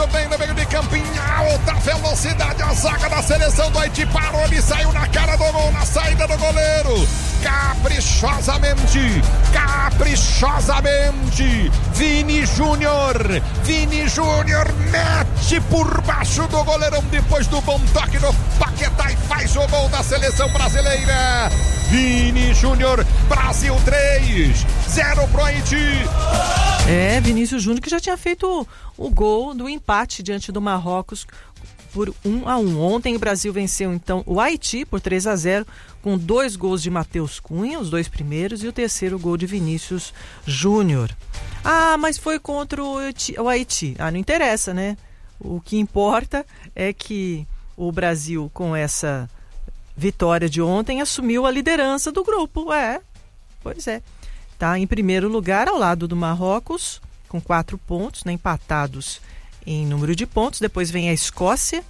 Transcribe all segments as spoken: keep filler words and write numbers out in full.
muito bem no meio de campo em alta velocidade. A zaga da seleção do Haiti parou, ele saiu na cara do gol, na saída do goleiro. Caprichosamente, caprichosamente, Vini Júnior, Vini Júnior mete por baixo do goleirão depois do bom toque do Paquetá e faz o gol da seleção brasileira. Vini Júnior, Brasil três, zero pro Haiti. É, Vinícius Júnior que já tinha feito o, o gol do empate diante do Marrocos por um a um. Ontem o Brasil venceu então o Haiti por três a zero com dois gols de Matheus Cunha, os dois primeiros, e o terceiro gol de Vinícius Júnior. Ah, mas foi contra o Haiti, o Haiti. Ah, não interessa, né? O que importa é que o Brasil, com essa vitória de ontem, assumiu a liderança do grupo. É, pois é. Está em primeiro lugar ao lado do Marrocos, com quatro pontos, né, empatados em número de pontos. Depois vem a Escócia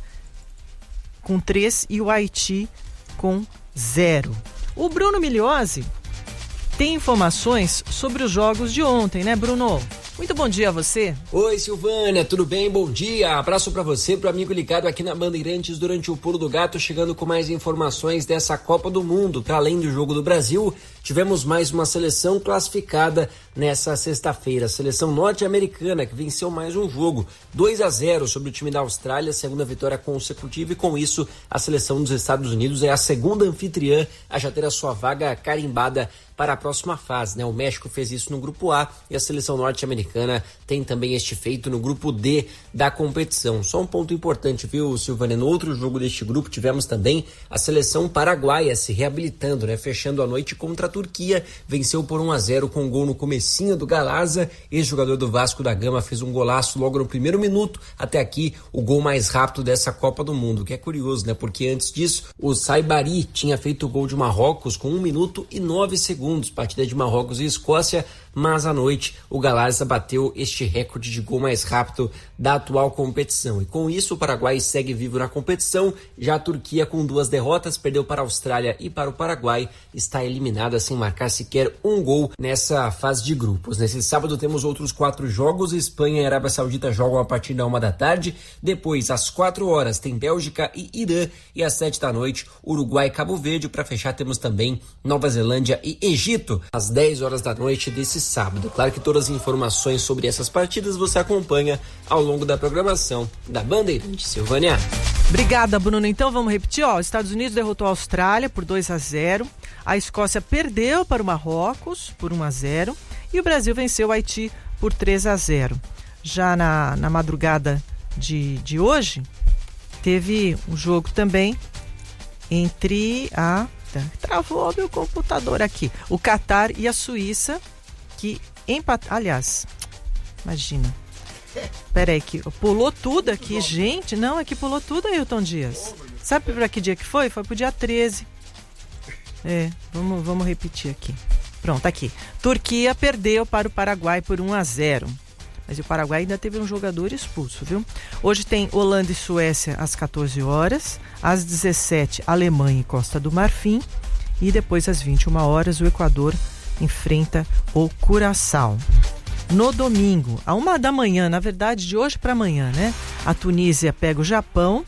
com três e o Haiti com zero. O Bruno Migliozzi tem informações sobre os jogos de ontem, né, Bruno? Muito bom dia a você. Oi, Silvânia, tudo bem? Bom dia. Abraço pra você, pro amigo ligado aqui na Bandeirantes durante o Pulo do Gato, chegando com mais informações dessa Copa do Mundo. Para além do jogo do Brasil, tivemos mais uma seleção classificada nessa sexta-feira. A seleção norte-americana que venceu mais um jogo, dois a zero sobre o time da Austrália, segunda vitória consecutiva, e com isso a seleção dos Estados Unidos é a segunda anfitriã a já ter a sua vaga carimbada para a próxima fase, né? O México fez isso no grupo A e a seleção norte-americana tem também este feito no grupo D da competição. Só um ponto importante, viu, Silvânia? No outro jogo deste grupo tivemos também a seleção paraguaia se reabilitando, né? Fechando a noite contra a Turquia, venceu por um a zero com um gol no comecinho do Galaza. Ex-jogador do Vasco da Gama fez um golaço logo no primeiro minuto. Até aqui, o gol mais rápido dessa Copa do Mundo, que é curioso, né? Porque antes disso, o Saibari tinha feito o gol de Marrocos com um minuto e nove segundos. Partida de Marrocos e Escócia, mas à noite o Galaza bateu este recorde de gol mais rápido da atual competição. E com isso o Paraguai segue vivo na competição. Já a Turquia, com duas derrotas, perdeu para a Austrália e para o Paraguai, está eliminada sem marcar sequer um gol nessa fase de grupos. Nesse sábado temos outros quatro jogos. Espanha e Arábia Saudita jogam a partir da uma da tarde. Depois, às quatro horas, tem Bélgica e Irã. E às sete da noite, Uruguai e Cabo Verde. Para fechar, temos também Nova Zelândia e Egito, às dez horas da noite desse sábado. Claro que todas as informações sobre essas partidas você acompanha ao longo da programação da Bandeirantes, Silvânia. Obrigada, Bruno. Então vamos repetir, ó, os Estados Unidos derrotou a Austrália por dois a zero, a Escócia perdeu para o Marrocos por um a zero e o Brasil venceu o Haiti por três a zero. Já na, na madrugada de, de hoje, teve um jogo também entre a... Travou meu computador aqui. O Catar e a Suíça, que empataram. Aliás, imagina. Peraí, que pulou tudo aqui, gente. Não, é que pulou tudo, Ailton Dias. Sabe para que dia que foi? Foi pro dia treze. É, vamos, vamos repetir aqui. Pronto, aqui. Turquia perdeu para o Paraguai por um a zero. Mas o Paraguai ainda teve um jogador expulso, viu? Hoje tem Holanda e Suécia às quatorze horas, às dezessete, Alemanha e Costa do Marfim, e depois às vinte e uma horas o Equador enfrenta o Curaçao. No domingo, a uma da manhã, na verdade de hoje para amanhã, né? A Tunísia pega o Japão,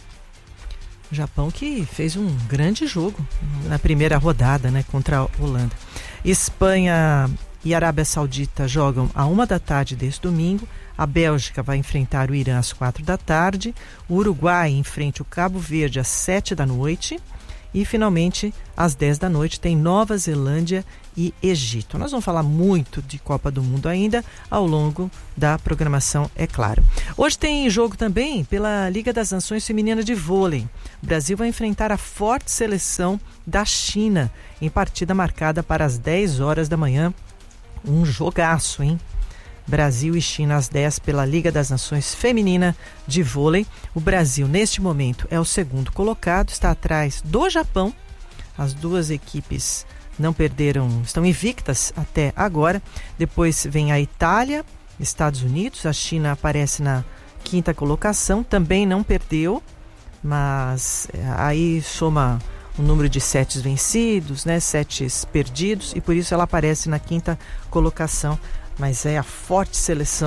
o Japão que fez um grande jogo na primeira rodada, né? Contra a Holanda. Espanha e Arábia Saudita jogam à uma da tarde desse domingo. A Bélgica vai enfrentar o Irã às quatro da tarde. O Uruguai enfrenta o Cabo Verde às sete da noite. E, finalmente, às dez da noite, tem Nova Zelândia e Egito. Nós vamos falar muito de Copa do Mundo ainda ao longo da programação, é claro. Hoje tem jogo também pela Liga das Nações Feminina de Vôlei. O Brasil vai enfrentar a forte seleção da China em partida marcada para as dez horas da manhã. Um jogaço, hein? Brasil e China às dez pela Liga das Nações Feminina de Vôlei. O Brasil, neste momento, é o segundo colocado, está atrás do Japão. As duas equipes não perderam, estão invictas até agora. Depois vem a Itália, Estados Unidos. A China aparece na quinta colocação, também não perdeu, mas aí soma o número de sets vencidos, né, sets perdidos, e por isso ela aparece na quinta colocação. Mas é a forte seleção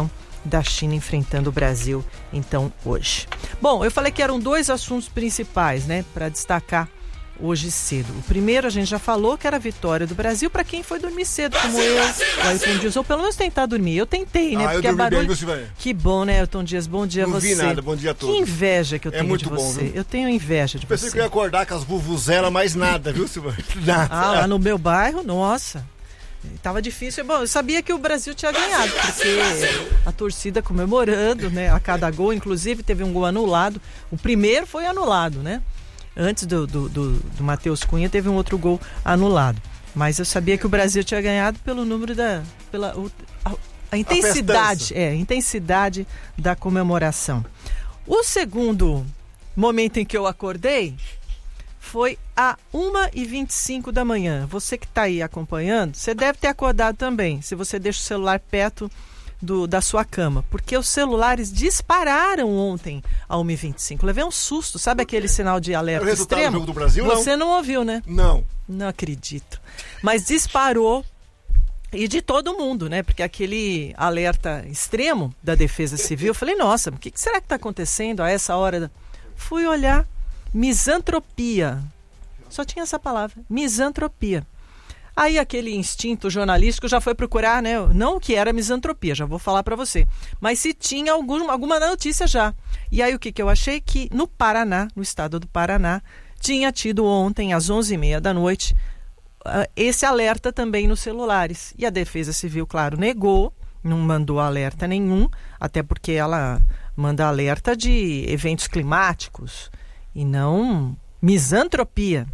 da China enfrentando o Brasil, então, hoje. Bom, eu falei que eram dois assuntos principais, né, para destacar hoje cedo. O primeiro a gente já falou, que era a vitória do Brasil para quem foi dormir cedo, como eu, o Ailton Dias, ou pelo menos tentar dormir. Eu tentei, né? Ah, porque eu é barulho. bem, que bom, né, Ailton Dias? Bom dia a você. Não vi nada, bom dia a todos. Que inveja que eu é tenho muito de bom, você. Viu? Eu tenho inveja de Pensei você. que eu ia acordar com as vuvuzelas, mais nada, viu, Silvana? Nada. Ah, lá no meu bairro, nossa. Tava difícil. Bom, eu sabia que o Brasil tinha ganhado, porque a torcida comemorando, né, a cada gol, inclusive teve um gol anulado. O primeiro foi anulado, né? Antes do, do, do, do Matheus Cunha teve um outro gol anulado. Mas eu sabia que o Brasil tinha ganhado pelo número da... pela o, a, a intensidade, a é, a intensidade da comemoração. O segundo momento em que eu acordei foi a uma e vinte e cinco da manhã. Você que está aí acompanhando, você deve ter acordado também, se você deixa o celular perto do, da sua cama, porque os celulares dispararam ontem a uma e vinte e cinco. Levei um susto, sabe aquele sinal de alerta o resultado extremo? Do jogo do Brasil, você não? não ouviu, né? Não. Não acredito. Mas disparou, e de todo mundo, né? Porque aquele alerta extremo da Defesa Civil, eu falei, nossa, o que será que está acontecendo a essa hora? Fui olhar, misantropia. Só tinha essa palavra, misantropia. Aí aquele instinto jornalístico já foi procurar, né? Não o que era misantropia, já vou falar para você. Mas se tinha algum, alguma notícia já. E aí o que, que eu achei? Que no Paraná, no estado do Paraná, tinha tido ontem, às onze e meia da noite, uh, esse alerta também nos celulares. E a Defesa Civil, claro, negou, não mandou alerta nenhum, até porque ela manda alerta de eventos climáticos e não misantropia.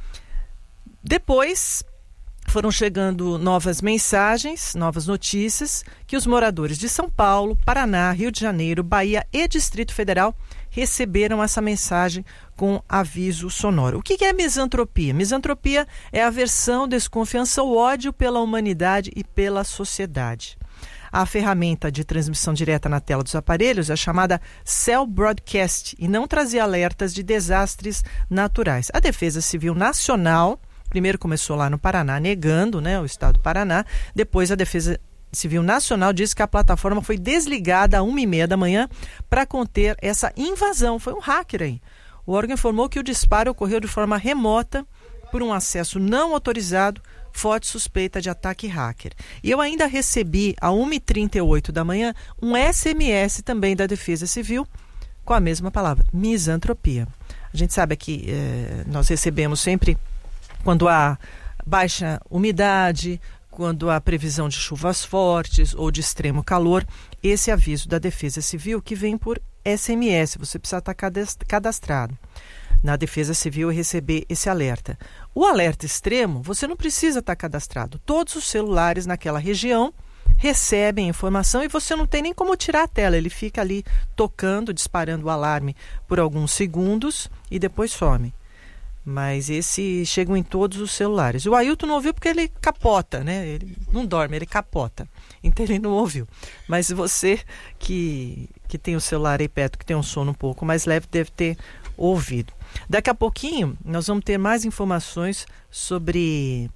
Depois foram chegando novas mensagens, novas notícias, que os moradores de São Paulo, Paraná, Rio de Janeiro, Bahia e Distrito Federal receberam essa mensagem com aviso sonoro. O que é misantropia? Misantropia é aversão, desconfiança ou ódio pela humanidade e pela sociedade. A ferramenta de transmissão direta na tela dos aparelhos é chamada Cell Broadcast e não trazia alertas de desastres naturais. A Defesa Civil Nacional primeiro começou lá no Paraná, negando, né, o estado do Paraná. Depois a Defesa Civil Nacional disse que a plataforma foi desligada às uma e meia da manhã para conter essa invasão. Foi um hacker aí. O órgão informou que o disparo ocorreu de forma remota por um acesso não autorizado, forte suspeita de ataque hacker. E eu ainda recebi, às uma e trinta e oito da manhã, um S M S também da Defesa Civil com a mesma palavra, misantropia. A gente sabe que eh, nós recebemos sempre quando há baixa umidade, quando há previsão de chuvas fortes ou de extremo calor, esse aviso da Defesa Civil que vem por S M S, você precisa estar cadastrado na Defesa Civil e receber esse alerta. O alerta extremo, você não precisa estar cadastrado. Todos os celulares naquela região recebem a informação e você não tem nem como tirar a tela. Ele fica ali tocando, disparando o alarme por alguns segundos e depois some. Mas esse chegam em todos os celulares. O Ailton não ouviu porque ele capota, né? Ele não dorme, ele capota. Então ele não ouviu. Mas você que, que tem o celular aí perto, que tem um sono um pouco mais leve, deve ter ouvido. Daqui a pouquinho nós vamos ter mais informações sobre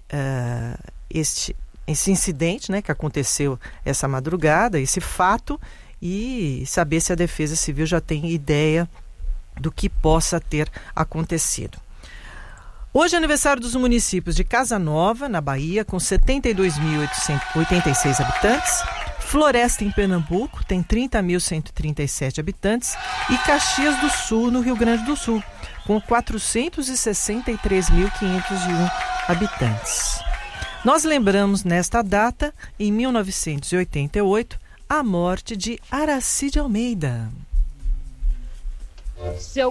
uh, este, esse incidente, né, que aconteceu essa madrugada, esse fato, e saber se a Defesa Civil já tem ideia do que possa ter acontecido. Hoje é aniversário dos municípios de Casa Nova, na Bahia, com setenta e dois mil oitocentos e oitenta e seis habitantes, Floresta, em Pernambuco, tem trinta mil cento e trinta e sete habitantes, e Caxias do Sul, no Rio Grande do Sul, com quatrocentos e sessenta e três mil quinhentos e um habitantes. Nós lembramos nesta data, em mil novecentos e oitenta e oito, a morte de Aracy de Almeida. Seu